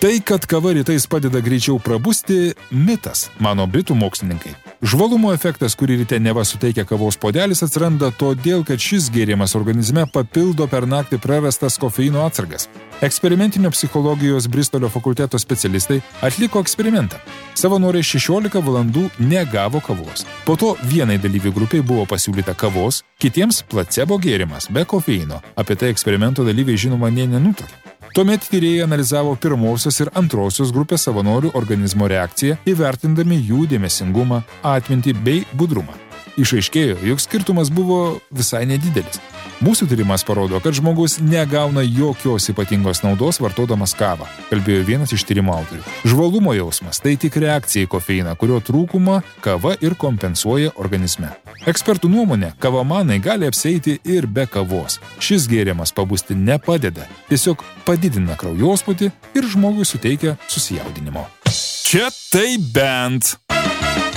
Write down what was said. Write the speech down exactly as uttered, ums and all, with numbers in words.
Tai, kad kava rytais padeda greičiau prabusti, mitas, mano britų mokslininkai. Žvalumo efektas, kurį ryte neva suteikia kavos puodelis, atsiranda todėl, kad šis gėrimas organizme papildo per naktį prarastas kofeino atsargas. Eksperimentinio psichologijos Bristolio fakulteto specialistai atliko eksperimentą. Savanoriai šešiolika valandų negavo kavos. Po to vienai dalyvių grupiai buvo pasiūlyta kavos, kitiems placebo gėrimas be kofeino. Apie tai eksperimento dalyviai žinoma nė nenutarė. Tuomet tyrėjai analizavo pirmosios ir antrosios grupės savanorių organizmo reakciją, įvertindami jų dėmesingumą, atmintį bei budrumą. Išaiškėjo, jog skirtumas buvo visai nedidelis. Mūsų tyrimas parodo, kad žmogus negauna jokios ypatingos naudos vartodamas kavą, kalbėjo vienas iš tyrimo autorių. Žvalumo jausmas – tai tik reakcija į kofeiną, kurio trūkumą kava ir kompensuoja organizme. Ekspertų nuomonė, kavamanai gali apsieiti ir be kavos. Šis gėrimas pabusti nepadeda, tiesiog padidina kraujospūtį ir žmogui suteikia susijaudinimo. Čia tai bent.